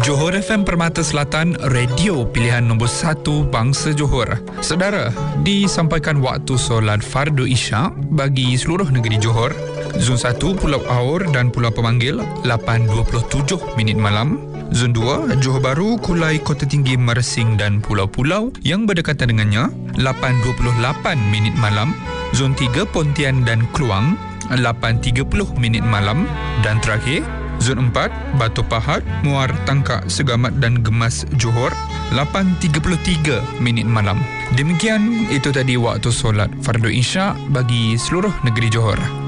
Johor FM Permata Selatan, radio pilihan nombor 1 bangsa Johor. Saudara, disampaikan waktu solat Fardu Isyak bagi seluruh negeri Johor. Zon 1 Pulau Aur dan Pulau Pemanggil 8.27 minit malam. Zon 2 Johor Bahru, Kulai, Kota Tinggi, Mersing dan pulau-pulau yang berdekatan dengannya 8.28 minit malam. Zon 3 Pontian dan Kluang 8.30 minit malam. Dan terakhir Zon 4 Batu Pahat, Muar, Tangkak, Segamat dan Gemas Johor 8.33 minit malam. Demikian itu tadi waktu solat Fardu Isyak bagi seluruh negeri Johor.